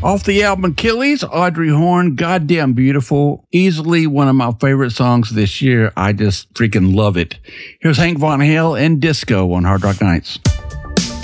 Off the album Achilles, Audrey Horne, Goddamn Beautiful. Easily one of my favorite songs this year. I just freaking love it. Here's Hank Von Hale and Disco on Hard Rock Nights.